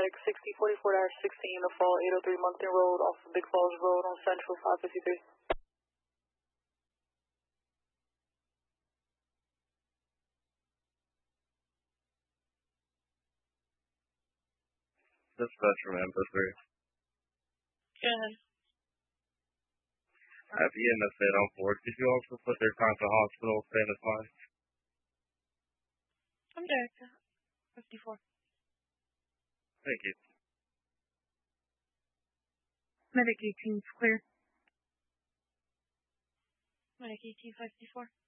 Medic 6044-16 to fall 803 Moncton Road off of Big Falls Road on Central 553. Dispatch from Amber 3. Go ahead. I have EMS on board. Could you also put their time to hospital status line? I'm Director 54. Thank you. Medic 18's clear. Medic 1854.